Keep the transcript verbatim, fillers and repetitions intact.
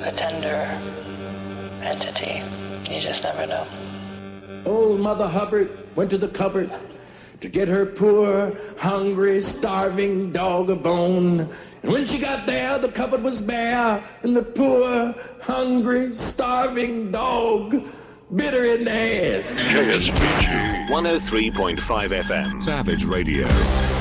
a tender entity. You just never know. Old Mother Hubbard went to the cupboard to get her poor, hungry, starving dog a bone. And when she got there, the cupboard was bare, and the poor, hungry, starving dog bit her in the ass. K S P G one oh three point five F M. Savage Radio.